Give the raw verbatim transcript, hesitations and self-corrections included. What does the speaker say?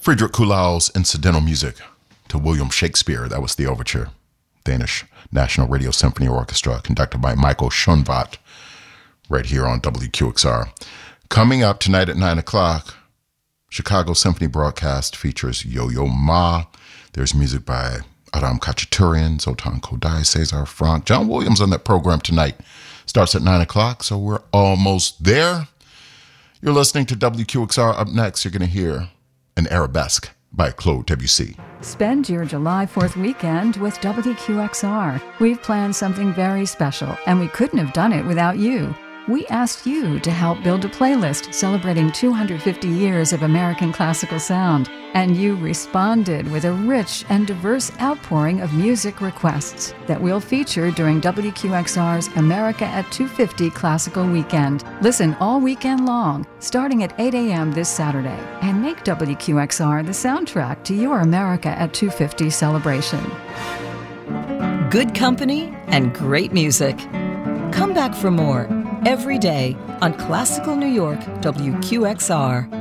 Friedrich Kuhlau's incidental music to William Shakespeare. That was the overture. Danish National Radio Symphony Orchestra, conducted by Michael Schoenvatt, right here on W Q X R. Coming up tonight at nine o'clock, Chicago Symphony broadcast features Yo-Yo Ma. There's music by Aram Khachaturian, Zoltan Kodály, César Franck. John Williams on that program tonight. Starts at nine o'clock, so we're almost there. You're listening to W Q X R. Up next, you're going to hear an Arabesque by Claude Debussy. Spend your July fourth weekend with W Q X R. We've planned something very special, and we couldn't have done it without you. We asked you to help build a playlist celebrating two hundred fifty years of American classical sound, and you responded with a rich and diverse outpouring of music requests that we'll feature during W Q X R's America at two fifty Classical Weekend. Listen all weekend long, starting at eight a.m. this Saturday, and make W Q X R the soundtrack to your America at two fifty celebration. Good company and great music. Come back for more every day on Classical New York W Q X R.